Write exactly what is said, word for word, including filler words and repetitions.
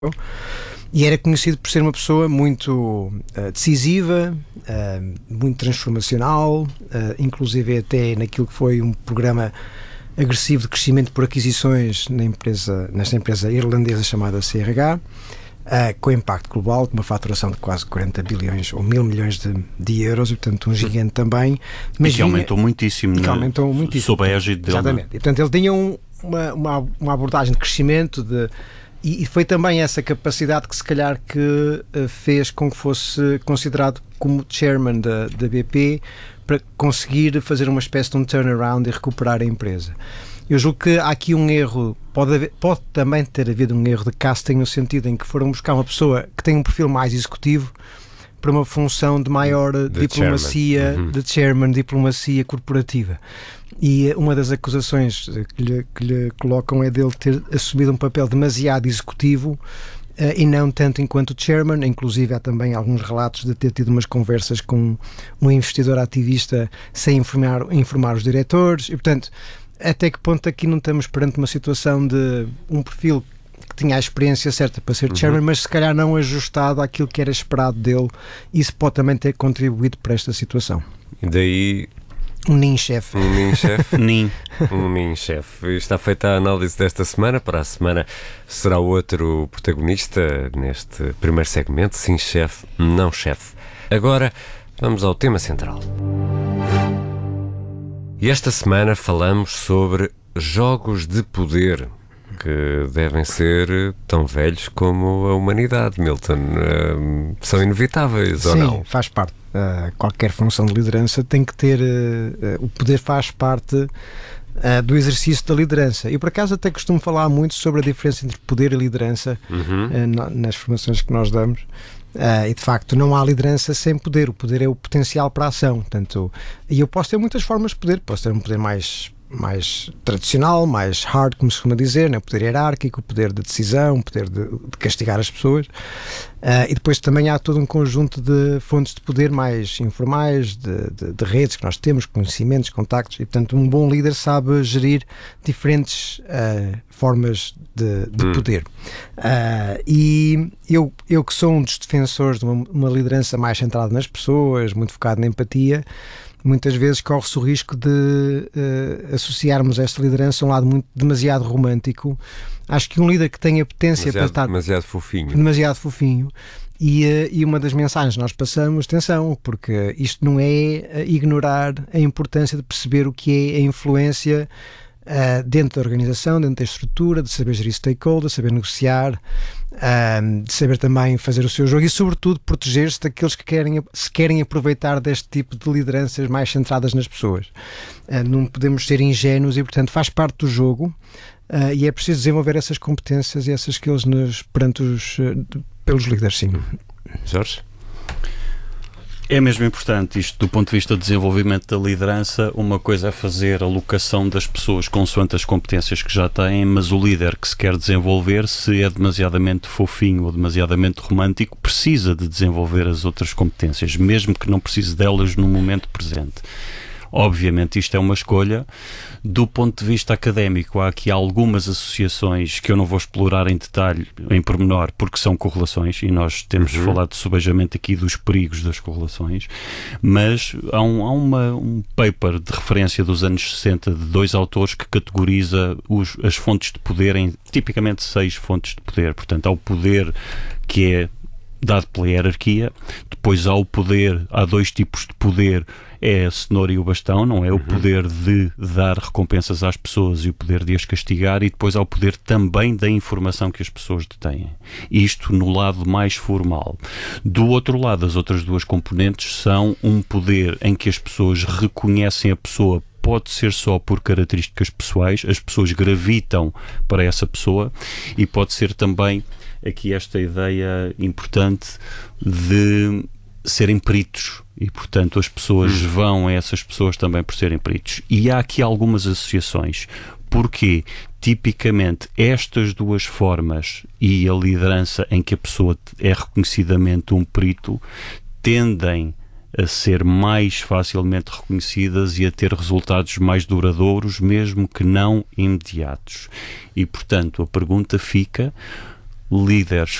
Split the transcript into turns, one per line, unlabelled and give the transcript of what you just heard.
E era conhecido por ser uma pessoa muito uh, decisiva, uh, muito transformacional, uh, inclusive até naquilo que foi um programa agressivo de crescimento por aquisições na empresa, nesta empresa irlandesa chamada C R H, uh, com impacto global, com uma faturação de quase quarenta bilhões ou mil milhões de, de euros, e portanto um gigante também.
Mas e que vinha, aumentou muitíssimo,
e que aumentou muitíssimo
sob a égide dele.
Exatamente. E portanto ele tinha um, uma, uma, uma abordagem de crescimento, de E foi também essa capacidade que se calhar que uh, fez com que fosse considerado como chairman da, da B P para conseguir fazer uma espécie de um turnaround e recuperar a empresa. Eu julgo que há aqui um erro, pode, haver, pode também ter havido um erro de casting no sentido em que foram buscar uma pessoa que tem um perfil mais executivo para uma função de maior
The
diplomacia,
chairman. Uhum.
de chairman, diplomacia corporativa. E uma das acusações que lhe, que lhe colocam é dele ter assumido um papel demasiado executivo uh, e não tanto enquanto chairman. Inclusive há também alguns relatos de ter tido umas conversas com um investidor ativista sem informar, informar os diretores. E portanto, até que ponto aqui não estamos perante uma situação de um perfil que tinha a experiência certa para ser chairman, uhum. mas se calhar não ajustado àquilo que era esperado dele. Isso pode também ter contribuído para esta situação.
E daí...
Um nin-chefe.
Um nin-chefe.
Nin.
Um nin-chefe. Está feita a análise desta semana. Para a semana será outro protagonista neste primeiro segmento. Sim, chefe, não chefe. Agora vamos ao tema central. E esta semana falamos sobre jogos de poder que devem ser tão velhos como a humanidade, Milton. Uh, são inevitáveis,
Sim,
ou não?
Sim, faz parte. Uh, qualquer função de liderança tem que ter... Uh, uh, o poder faz parte uh, do exercício da liderança. Eu, por acaso, até costumo falar muito sobre a diferença entre poder e liderança
uhum.
uh, na, nas formações que nós damos. Uh, e, de facto, não há liderança sem poder. O poder é o potencial para a ação. Portanto, e eu posso ter muitas formas de poder. Posso ter um poder mais... mais tradicional, mais hard, como se costuma dizer, né? O poder hierárquico, o poder de decisão, o poder de, de castigar as pessoas. Uh, e depois também há todo um conjunto de fontes de poder mais informais, de, de, de redes que nós temos, conhecimentos, contactos, e portanto um bom líder sabe gerir diferentes uh, formas de, de hum. poder. Uh, e eu, eu que sou um dos defensores de uma, uma liderança mais centrada nas pessoas, muito focado na empatia, muitas vezes corre-se o risco de uh, associarmos esta liderança a um lado muito, demasiado romântico. Acho que um líder que tenha potência
demasiado,
para estar...
Demasiado fofinho.
Demasiado fofinho. E, uh, e uma das mensagens que nós passamos, atenção, porque isto não é ignorar a importância de perceber o que é a influência uh, dentro da organização, dentro da estrutura, de saber gerir stakeholders, saber negociar, Uh, de saber também fazer o seu jogo e, sobretudo, proteger-se daqueles que querem, se querem aproveitar deste tipo de lideranças mais centradas nas pessoas. Uh, não podemos ser ingênuos e, portanto, faz parte do jogo uh, e é preciso desenvolver essas competências e essas skills nos, perante os, uh, pelos líderes, sim.
Jorge?
É mesmo importante isto do ponto de vista do desenvolvimento da liderança. Uma coisa é fazer a alocação das pessoas consoante as competências que já têm, mas o líder que se quer desenvolver, se é demasiadamente fofinho ou demasiadamente romântico, precisa de desenvolver as outras competências, mesmo que não precise delas no momento presente. Obviamente isto é uma escolha. Do ponto de vista académico, há aqui algumas associações que eu não vou explorar em detalhe, em pormenor, porque são correlações, e nós temos uhum. falado subejamente aqui dos perigos das correlações, mas há, um, há uma, um paper de referência dos anos sessenta de dois autores que categoriza os, as fontes de poder em tipicamente seis fontes de poder. Portanto, há o poder que é dado pela hierarquia, depois há o poder, há dois tipos de poder, é a cenoura e o bastão, não é? O poder de dar recompensas às pessoas e o poder de as castigar, e depois há o poder também da informação que as pessoas detêm. Isto no lado mais formal. Do outro lado, as outras duas componentes são um poder em que as pessoas reconhecem a pessoa, pode ser só por características pessoais, as pessoas gravitam para essa pessoa, e pode ser também aqui esta ideia importante de serem peritos, e portanto as pessoas hum. vão a essas pessoas também por serem peritos. E há aqui algumas associações, porque tipicamente estas duas formas e a liderança em que a pessoa é reconhecidamente um perito tendem a ser mais facilmente reconhecidas e a ter resultados mais duradouros, mesmo que não imediatos. E portanto a pergunta fica: líderes